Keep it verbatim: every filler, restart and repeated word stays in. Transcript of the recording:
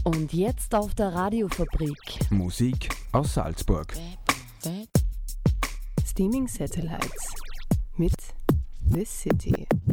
Und jetzt auf der Radiofabrik. Musik aus Salzburg. Steaming Satellites mit The City.